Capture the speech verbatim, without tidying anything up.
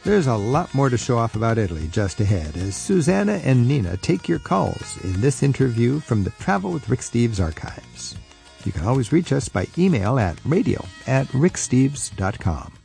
There's a lot more to show off about Italy just ahead as Susanna and Nina take your calls in this interview from the Travel with Rick Steves archives. You can always reach us by email at radio at rick steves dot com.